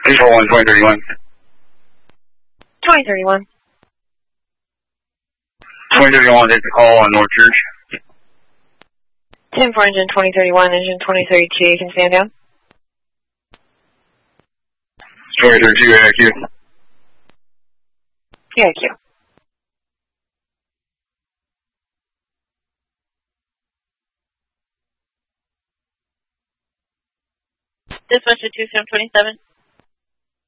241 2031. 2031. 2031, take the call on North Church. 10 for engine 2031, engine 2032, you can stand down. 2032 AIQ. AIQ. Dispatch to 2727.